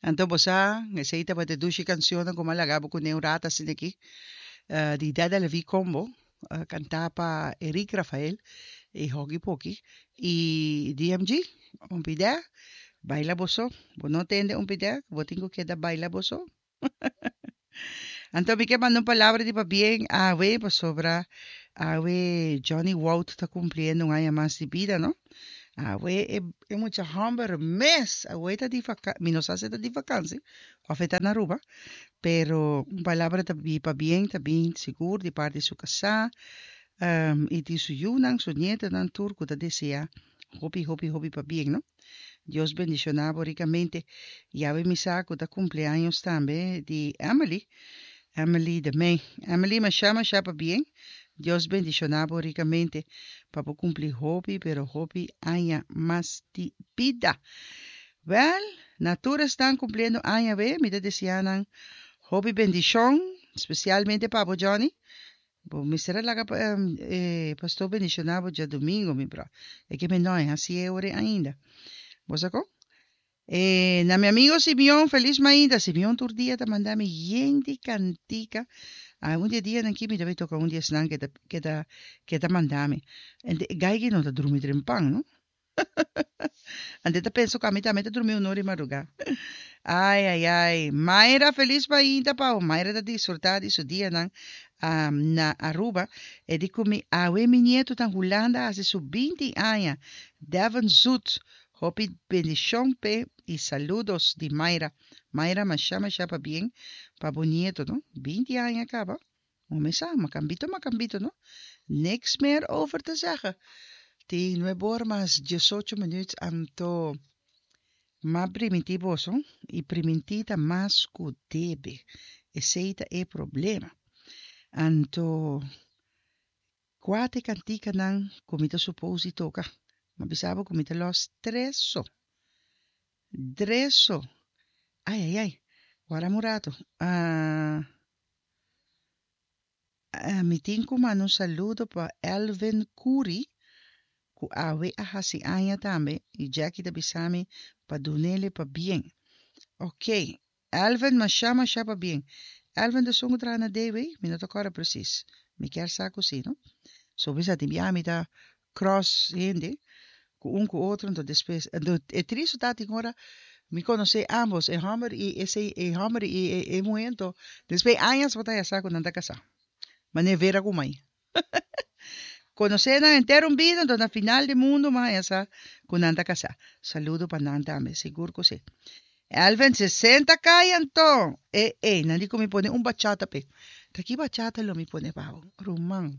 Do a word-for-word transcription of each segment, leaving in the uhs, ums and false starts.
Anto bosa, receita para te dushi canción como la gabo con neurata sin aquí, uh, di Dada Levi Combo, uh, cantaba Eric Rafael y Hoggy Pokey, y D M G, un pidea, baila boso, bo no tende un pidea, bo tengo que da baila boso. Anto mi que mandó palabra de pa bien, a we, pues sobra, a we, Johnny Wout está cumpliendo un año más de vida, ¿no? Ah, we é, é muita hamburger, mas a we tá de vaca, mi no sabe tá de vacância, afeta na Aruba, pero uma palavra tá bi pa bien, tá bem seguro de parte de sua casa, um, e de sua yunang, sua nieta, nan turco, tá deseja, hopi, hopi, hopi pa bien, ¿no? Dios bendicionaba ricamente, e ave mi saco tá cumpleaños também de Emily, Emily de May, Emily me chama, chama bien, Dios bendicionaba ricamente para cumplir hobby, pero hobby haya más de vida. Well, natura están cumpliendo año, ve, me decían hobby bendición, especialmente para Johnny. Bo me será la um, eh, pastor bendicionado já domingo, mi bro. É que me não é assim é hora ainda. Vos sacou? Eh, na meu amigo Simeon, feliz ainda. Simeon tur dia tá mandando gente cantica. Ah, un dia nanki mi deve toca un dia snan que ta que ta que ta mandame. Ende gaigi non ta dormi trempang, no? Ande ta penso que a mim também ta dormi un'ora in madrugada. Ai, ai, ai. Mayra, feliz ainda, pau. Mayra ta disfrutar disso dia nan um, na Aruba. E di comi awe mi nieto tan Holanda hace su vinte años. Devon Zut. Hopi bendición pe y saludos de Mayra. Mayra me chama chapa bien pa bonito, no? vinte años acaba. Om eens aan, makambito, makambito, no? Niks meer over te zeggen. Die nueve más dieciocho minutos anto más primitivo son y primitita más kudebe. Ese é o problema. Anto quate cantica nan comita supposi toca. Ma bisabo comita los tresso. Dresso. Ai, ai, ai. Guarda murato. Ah... Uh, mi tinko man un saludo para Elvin Curi, ku awe a hasi anya tambe, e Jackie da bisami pa dunele pa bien. Ok, Elvin ma chama chapa bien. Elvin de songo trana dewe, mi no tocora precis. Mi quer saco si, no? So bisa ti biami da cross hende, ku un ku outro, então depois, é triste tati agora, me conhecer ambos, e hammer e esse e hammer e e momento, depois anos botar essa saco nanda casa. Mas nem ver como aí. Conhecer na inteira um vida, então na final do mundo, mas essa com nanta casa. Saludo para nanta, me seguro que você. Alvin sessenta cai então. Eh, eh, não digo me pone um bachata pe. Aqui bachata lo me pone pau. Romão.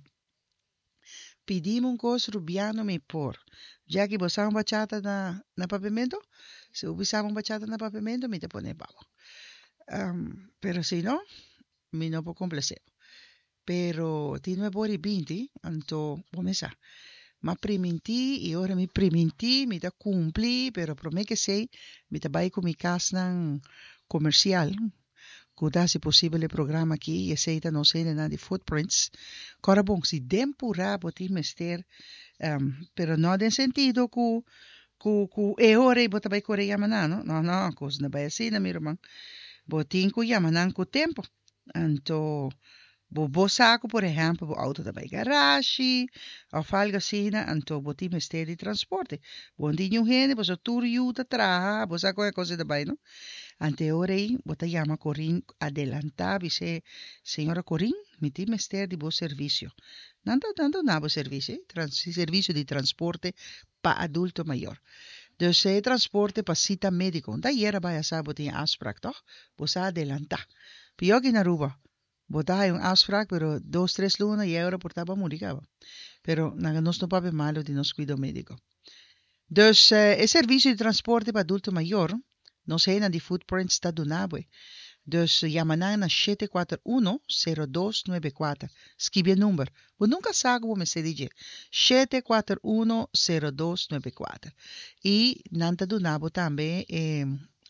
Pedimos um coisa rubiano me por. Já que você um bachata na na pavimento, se você um bachata na pavimento, me te pone pau. Um, pero se não, me não vou complacer. Pero ti non è buoni binti, anto come sa. Ma priminti, e ora mi priminti, mi da cumpli, pero pro me che sei, mi da bai come casnan comercial, kuda si possibile programma aqui, e sei da non sei na di footprints. Cora bon, si dempura boti mester, um, pero no den sentido ku ku ku e ore bota bai kore yamanano, no no, cos na bai assim na mi romang. Botin ku yamanan ku tempo. Anto Bo bo saco, por exemplo, bo auto da bei garagem, of algo assim, anto bo ti ministério de transporte. Bo andinho gente, bo so tur yuta traha, bo saco é coisa da bei, não? Ante ora aí, bo ta chama Corin adelantar, bise, senhora Corin, mi ti ministério de bo serviço. Nanda, nanda na bo serviço, trans, serviço de transporte para adulto maior. Dus é transporte para cita médico. Da era vai essa bo tem afspraak, toch? Bo sa adelantar. Piogi na Aruba. Botai un afspraak, pero dos, tres lunas y euro portaba muricaba. Pero na nos no pape malo de nos cuido médico. Dus uh, é serviço de transporte para adulto maior, não sei na de footprint está do nabwe. Dus uh, yamanan na sete quatro um zero dois nove quatro. Escreve o número. Eu nunca sabe como se diz. sete quatro um zero dois nove quatro. E nanta do nabo também é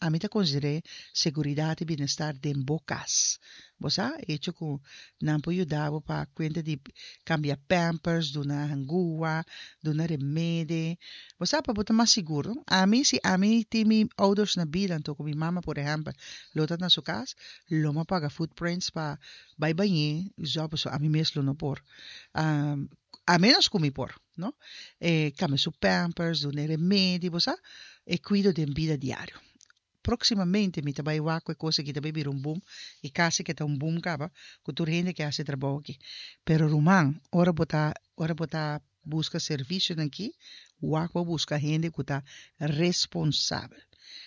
a mí te consideré seguridad y bienestar de bocas. ¿Vos sabes? Hecho con nampo ayudaba para cuenta de cambiar pampers, de una angua, de una remedio. ¿Vos sabes? Para estar más seguro. A mí, si a mí, mi ouders na bilan, to con mi mamá, por ejemplo, lo tan en su casa, lo me paga footprints para bye bye, zo, pues a mí mismo no por. Um, a menos que me por, ¿no? Eh, cambia su pampers, de una remedio, ¿vos sabes? E cuido de vida diario. Proximamente mi trabalho qualquer coisa que também vira um boom e casa que tá um boom caba que tu gente que hace trabalho aqui. Pero rumang, ora botar, ora botar busca serviço aqui, waco busca gente que tá responsável.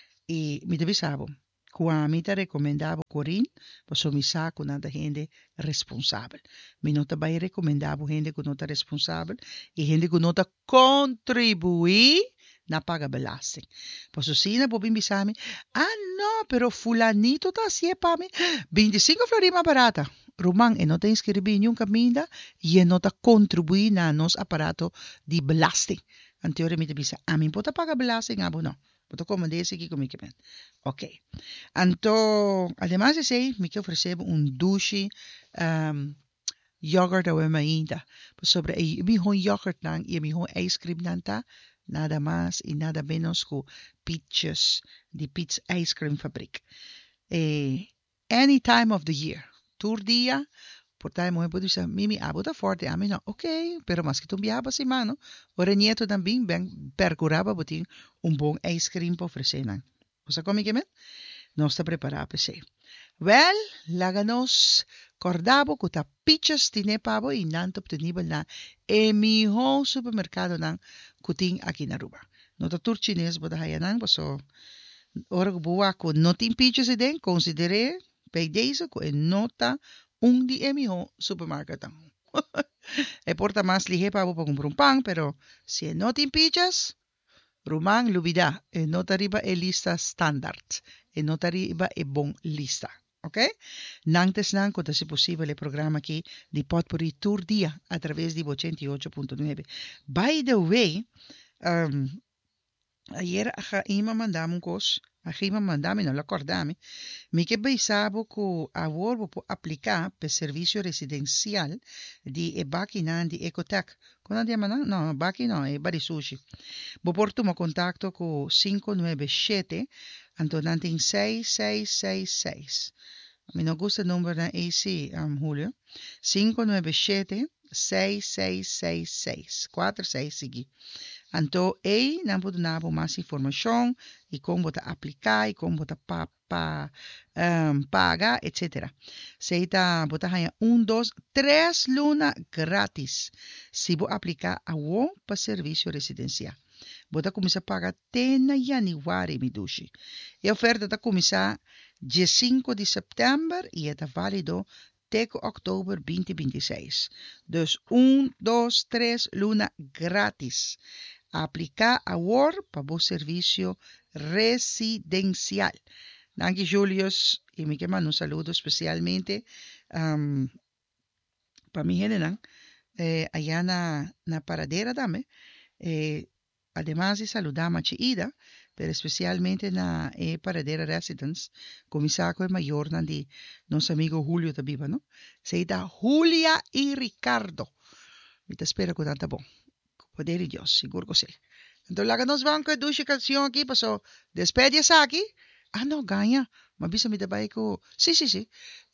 E me deve saber, quando me tá recomendava Corin, posso me saco nada gente responsável. Me não também recomendava gente que não tá responsável e gente que não tá contribuir na paga belasting. Pues así na bobin bisami, ah no, pero fulanito ta así para mí, veinticinco florins más barata. Román, e no te inscribí en un caminda y no te contribuí na nos aparato de belasting. Anterior me te bisa, a mí pota paga belasting, abo no. Pota como de ese aquí conmigo. Ok. Anto, además de eso, me que ofrecer un douche, um, yogurt o mainda. Pues sobre, e mi hon yogurt nang, e mi hon ice cream nanta, nada más y nada menos que Peaches, de Peach Ice Cream Fabric. Eh, any time of the year. Tour día, por tal mujer puede decir, Mimi, abo da forte, a mí no. Ok, pero más que tu viaba si mano, ora nieto também ben percuraba botin un bom ice cream para ofrecer. O sea, como que me? No está preparado para ser. Well, laganos cordabo que ta Peaches tiene pavo y nanto obtenible na e mi ho supermercado nang kuting aqui na Aruba. Nota tour chinês boda haya nang baso ora buwa ko notin Peaches iden considere pe deze ko e nota un di e mi ho supermercado. E porta más lige pavo para comprar un pan, pero si e notin Peaches, Rumang lubida e nota riba e lista standard e nota riba e bon lista. ¿Ok? Nantes nan, cuando es posible el programa aquí de Potpourri Tour Día a través de ochenta y ocho punto nueve. By the way, um, ayer a Ima mandamos cos, a Ima mandamos, no lo acordamos, me que pensaba que ahora puedo aplicar para servicio residencial de Bakinan de Ecotec. ¿Cuándo llaman? No, Baki no, es Barisushi. Vou por tomar contacto con cinco nueve siete, Antonante en seis seis seis seis. A mí no gusta el número de A C, um, Julio. cinco nueve siete, seis seis seis seis. cuatro seis seguí. Anto, aí, não pode dar mais informação e como você aplicar e como você pa, pa, um, paga, etcétera. Se está, você ganha um, dois, três lunas grátis se você aplicar a o para serviço residencial. Você começa a pagar até em janeiro, me duche. E a oferta está começar dia cinco de setembro e está válido até outubro vinte vinte e seis. Dus um, dois, três luna grátis. Aplicar agora para o serviço residencial. Danke, Julius. E me queima um saludo especialmente um, para mi gente, eh, allá na, na paradera dame. Eh, además de saludar a Ida, pero especialmente na eh, paradera residence, comisaco el mayor de nuestro amigo Julio de Viva, ¿no? Se llama Julia y Ricardo. Y te espero con tanta bon. Poder y Dios, seguro que sí. Entonces, la que nos van con ducha canción aquí, pasó, despedíase aquí. Ah, no, gana. Me avisa mi tabaco. Sí, sí, sí.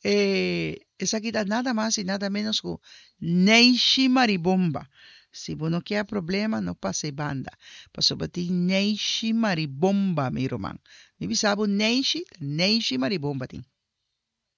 Eh, esa aquí da nada más y nada menos que Neishi Maribomba. Si vos no quieres problema, no pase banda. Pasó para ti Neishi Maribomba, mi román. Me avisa Neishi, Neishi Maribomba. Ti.